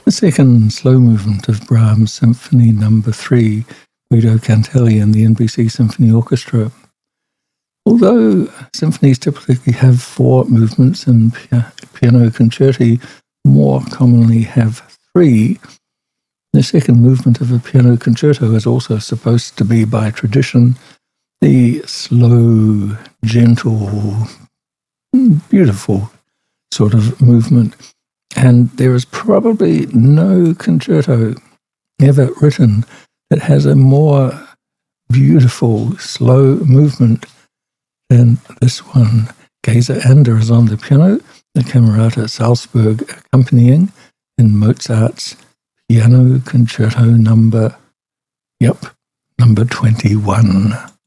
The second slow movement of Brahms' Symphony No. 3, Guido Cantelli and the NBC Symphony Orchestra. Although symphonies typically have 4 movements and piano concerti more commonly have 3, the second movement of a piano concerto is also supposed to be, by tradition, the slow, gentle, beautiful sort of movement. And there is probably no concerto ever written that has a more beautiful, slow movement than this one. Geza Ander is on the piano, the Camerata Salzburg accompanying in Mozart's Piano Concerto number 21.